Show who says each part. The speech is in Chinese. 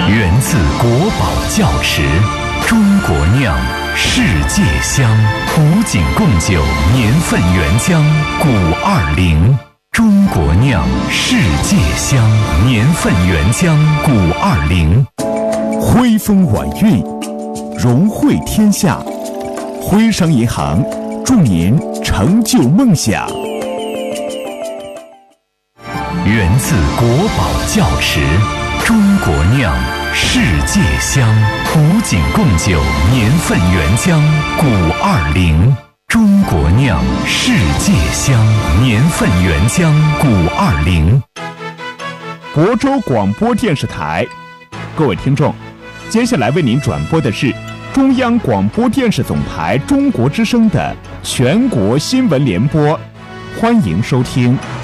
Speaker 1: 源自国宝窖池，中国酿，世界香。古井贡酒年份原浆古20，中国酿，世界香，年份原浆古20。
Speaker 2: 徽风晚韵，融汇天下。徽商银行祝您成就梦想。
Speaker 1: 源自国宝窖池，中国酿，世界香。古井贡酒年份原浆古20，中国酿，世界香，年份原浆古20。
Speaker 2: 亳州广播电视台，各位听众，接下来为您转播的是中央广播电视总台中国之声的全国新闻联播，欢迎收听。